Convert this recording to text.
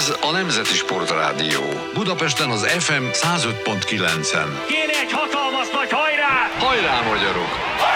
Ez a Nemzeti Sportrádió. Budapesten az FM 105.9-en. Kéne egy hatalmas nagy hajrá! Hajrá, magyarok!